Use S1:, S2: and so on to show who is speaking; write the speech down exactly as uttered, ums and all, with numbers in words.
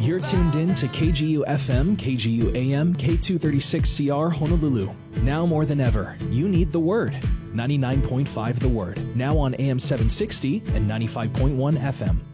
S1: You're tuned in to K G U F M, K G U A M, K two thirty-six C R Honolulu. Now more than ever, you need the Word. ninety-nine point five The Word. Now on A M seven sixty and ninety-five point one F M.